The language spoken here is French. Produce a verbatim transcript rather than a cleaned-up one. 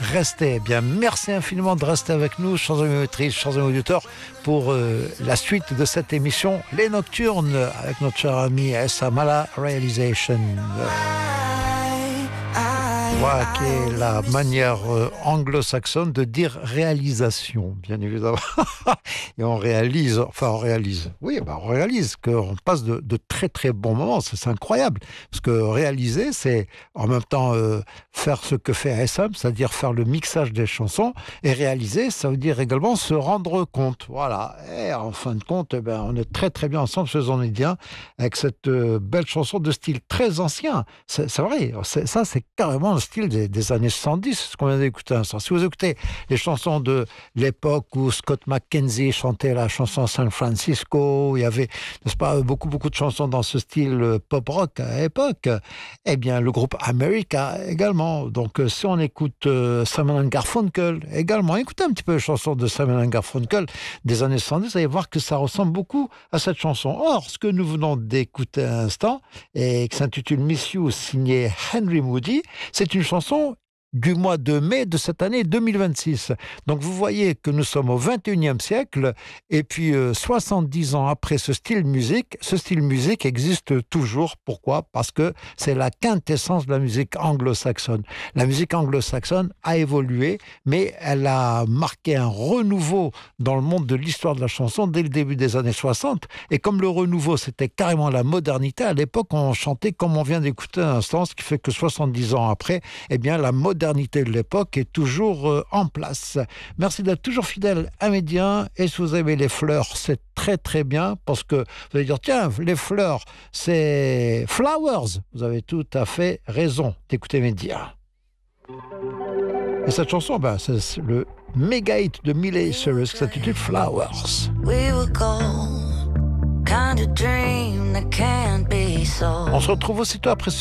rester. Eh bien, merci infiniment de rester avec nous, chers amis auditrices, chers amis auditeurs, pour euh, la suite de cette émission, Les Nocturnes, avec notre cher ami Essa Mala Realization. Voilà qui est la manière euh, anglo-saxonne de dire réalisation, bien évidemment. Et on réalise, enfin on réalise, oui, bah on réalise qu'on passe de, de très très bons moments, c'est, c'est incroyable. Parce que réaliser, c'est en même temps euh, faire ce que fait A S M, c'est-à-dire faire le mixage des chansons, et réaliser, ça veut dire également se rendre compte. Voilà, et en fin de compte, eh ben, on est très très bien ensemble, ce on est bien, avec cette euh, belle chanson de style très ancien. C'est, c'est vrai, c'est, ça c'est carrément le style des, des années soixante-dix, ce qu'on vient d'écouter un instant. Si vous écoutez les chansons de l'époque où Scott McKenzie chantait la chanson San Francisco, il y avait, n'est-ce pas, beaucoup beaucoup de chansons dans ce style pop-rock à l'époque, eh bien le groupe America également. Donc si on écoute euh, Simon and Garfunkel également, écoutez un petit peu les chansons de Simon and Garfunkel des années soixante-dix, vous allez voir que ça ressemble beaucoup à cette chanson. Or, ce que nous venons d'écouter à l'instant, et qui s'intitule Miss You, signé Henry Moody, c'est une chanson du mois de mai de cette année deux mille vingt-six. Donc vous voyez que nous sommes au vingt et unième siècle et puis euh, soixante-dix ans après ce style musique, ce style musique existe toujours. Pourquoi ? Parce que c'est la quintessence de la musique anglo-saxonne. La musique anglo-saxonne a évolué, mais elle a marqué un renouveau dans le monde de l'histoire de la chanson dès le début des années soixante. Et comme le renouveau, c'était carrément la modernité, à l'époque, on chantait comme on vient d'écouter un instant, ce qui fait que soixante-dix ans après, eh bien, la modernité modernité de l'époque est toujours euh, en place. Merci d'être toujours fidèle à Média. Et si vous aimez les fleurs, c'est très très bien parce que vous allez dire, tiens, les fleurs, c'est Flowers. Vous avez tout à fait raison d'écouter Média. Et cette chanson, ben, c'est le méga hit de Miley Cyrus qui s'intitule Flowers. We were gold, kind of dream that can't be sold. On se retrouve aussitôt après